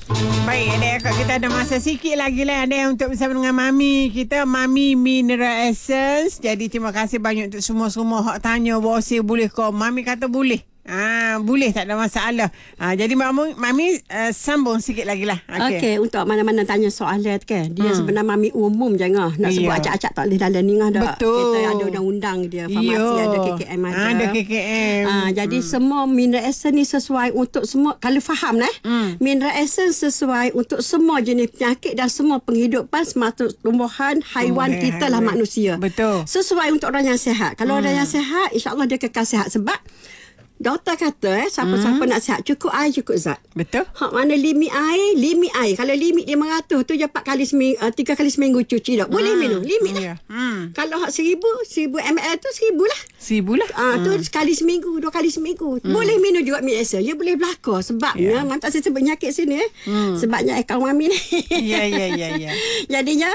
Baik, adik akak kita ada masa sikit lagi lah ada untuk bersama dengan Mami kita, Mami Mineral Essence. Jadi terima kasih banyak untuk semua-semua hak tanya bosi boleh ke. Mami kata boleh. Boleh, tak ada masalah. Jadi Mami sambung sikit lagi lah. Okey, untuk mana-mana tanya soalan kan. Dia sebenarnya Mami umum jangan. Nak sebut acak-acak tak boleh dalam ni dah. Betul. Kita ada undang-undang dia. Farmasi ada KKM ada. Ada KKM. Jadi semua mineral essence ni sesuai untuk semua. Kalau faham mineral essence sesuai untuk semua jenis penyakit dan semua penghidupan semasa tumbuhan, haiwan kita lah manusia. Betul. Sesuai untuk orang yang sihat. Kalau orang yang sihat, insya-Allah dia kekal sihat sebab doktor kata siapa-siapa nak sihat cukup air cukup zat. Betul. Hak mana limit air. Kalau limit 500 tu je 3 kali seminggu cuci dah. Boleh minum limit lah. Kalau hak 1000 ml tu 1000 lah. 1000 lah. Tu sekali seminggu, 2 kali seminggu. Boleh minum juga mineral. Dia boleh berlaku sebabnya tak saya sebut penyakit sini sebabnya kawan Mami ni. Ya. Jadinya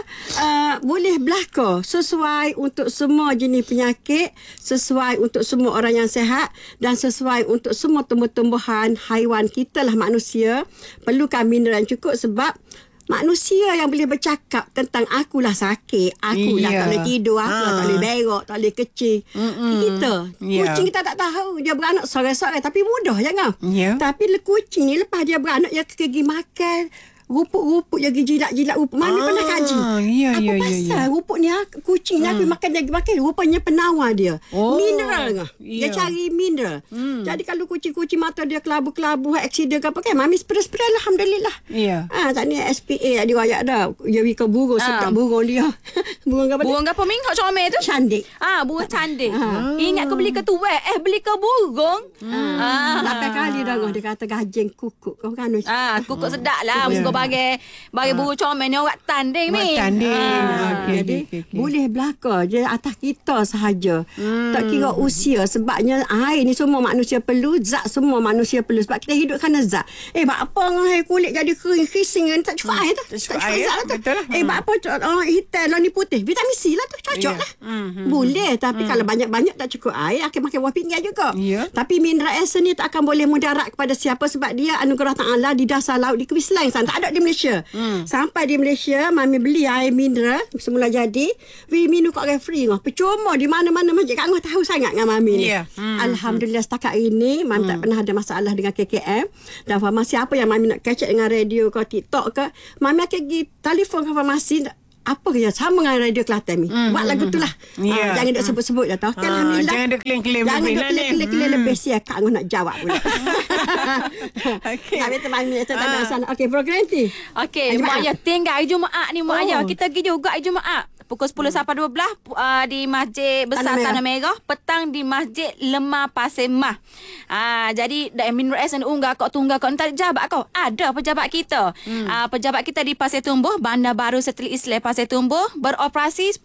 boleh berlaku sesuai untuk semua jenis penyakit, sesuai untuk semua orang yang sihat dan sesuai untuk semua tumbuh-tumbuhan, haiwan kita lah manusia perlukan mineral yang cukup sebab manusia yang boleh bercakap tentang akulah sakit, akulah tak boleh tidur, akulah tak boleh berak, tak boleh kecil. Kita kucing kita tak tahu dia beranak sore-sore tapi mudah jangan. Tapi kucing ni lepas dia beranak dia pergi makan rupuk-rupuk dia pergi jilat-jilat rupuk. Mami pernah kaji. Apa pasal rupuk ni kucing ni aku makan dia makan rupanya penawar dia. Mineral ngah. Dia cari mineral. Jadi kalau kucing-kucing mata dia kelabu-kelabu aksiden ke apa kan Mami spray-spray alhamdulillah. Tak ni SPA dia royak dah. Dia ke burung sedap burung dia. Burung apa? Burung apa minggu comel tu? Candik. Burung candik. Ingat kau beli ke tuwek beli ke burung. 8 kali dah dia kata gajeng kukuk. Kau kan kukuk sedap lah. Bagi burung comel ni orang tanding ni. Jadi boleh berlaku je atas kita sahaja. Tak kira usia sebabnya air ni semua manusia perlu, zat semua manusia perlu sebab kita hidup kerana zat. Bak apa ngah kulit jadi kering krising ni tak cukup air tu. Tak cukup zat lah tu. Bak apa hitam lah ni putih. Vitamin C lah tu cocok lah. Boleh tapi kalau banyak-banyak tak cukup air akan makan buah pinggan juga. Tapi mineral essence ni tak akan boleh mudarat kepada siapa sebab dia anugerah Ta'ala di dasar laut di Queensland sana. Tak ada di Malaysia. Sampai di Malaysia Mami beli air mineral semula jadi minum kat refri ngah. Percuma di mana-mana masjid kat ngah tahu sangat dengan Mami ni. Alhamdulillah setakat ini Mami tak pernah ada masalah dengan KKM dan farmasi apa yang Mami nak catch dengan radio ke TikTok ke Mami akan pergi telefon ke farmasi apa ya sama dengan radio Kelantan ni. Buat lagu tu lah. Jangan duk sebut-sebut dah tahu. Alhamdulillah. Jangan duk klaim-klaim jangan lebih. Jangan duk klaim-klaim lebih siap Kak nak jawab pula. Habis tu Mami tak ada sana. Okey, program nanti. Okey, Mak Ayah tinggal hari Jumaat ni Mak Ayah. Kita pergi juga hari Jumaat. Pukul 10 sampai 12 di Masjid Besar Tanah Merah. Petang di Masjid Lemah Pasir Mah. Jadi mineral essence unggah kau tunggal kau entar jabat kau. Ada pejabat kita. Pejabat kita di Pasir Tumbuh, Bandar Baru Settlement Islam Pasir Tumbuh beroperasi